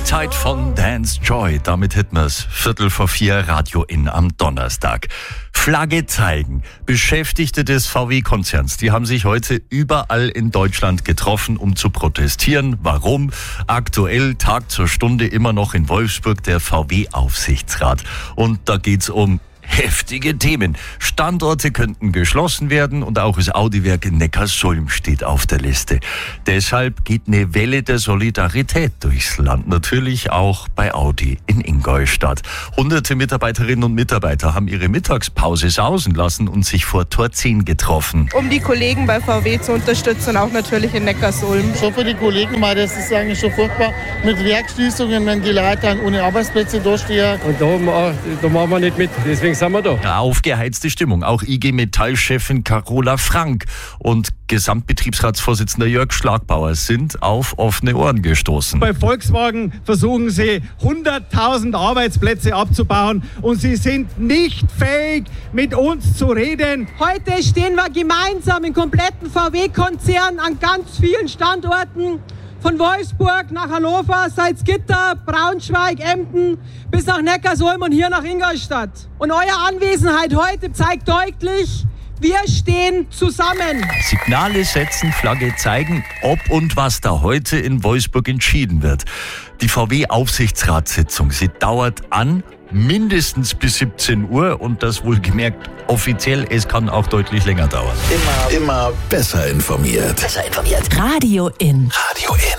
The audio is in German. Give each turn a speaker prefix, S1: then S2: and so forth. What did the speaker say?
S1: Zeit von Dance Joy. Damit hätten wir es. 3:45 Radio in am Donnerstag. Flagge zeigen. Beschäftigte des VW-Konzerns, die haben sich heute überall in Deutschland getroffen, um zu protestieren. Warum? Aktuell, Tag zur Stunde, immer noch in Wolfsburg der VW-Aufsichtsrat. Und da geht's um heftige Themen. Standorte könnten geschlossen werden und auch das Audi-Werk in Neckarsulm steht auf der Liste. Deshalb geht eine Welle der Solidarität durchs Land. Natürlich auch bei Audi in Ingolstadt. Hunderte Mitarbeiterinnen und Mitarbeiter haben ihre Mittagspause sausen lassen und sich vor Tor 10 getroffen.
S2: Um die Kollegen bei VW zu unterstützen und auch natürlich in Neckarsulm.
S3: Schon für die Kollegen, weil das ist eigentlich schon furchtbar mit Werkschließungen, wenn die Leute dann ohne Arbeitsplätze dastehen.
S4: Und da machen wir nicht mit, deswegen sind wir da.
S1: Aufgeheizte Stimmung. Auch IG Metall-Chefin Carola Frank und Gesamtbetriebsratsvorsitzender Jörg Schlagbauer sind auf offene Ohren gestoßen.
S5: Bei Volkswagen versuchen sie 100.000 Arbeitsplätze abzubauen und sie sind nicht fähig, mit uns zu reden.
S6: Heute stehen wir gemeinsam im kompletten VW-Konzern an ganz vielen Standorten. Von Wolfsburg nach Hannover, Salzgitter, Braunschweig, Emden bis nach Neckarsulm und hier nach Ingolstadt. Und eure Anwesenheit heute zeigt deutlich, wir stehen zusammen.
S1: Signale setzen, Flagge zeigen, ob und was da heute in Wolfsburg entschieden wird. Die VW-Aufsichtsratssitzung, sie dauert an, mindestens bis 17 Uhr und das wohlgemerkt offiziell, es kann auch deutlich länger dauern.
S7: Immer besser informiert.
S8: Radio in.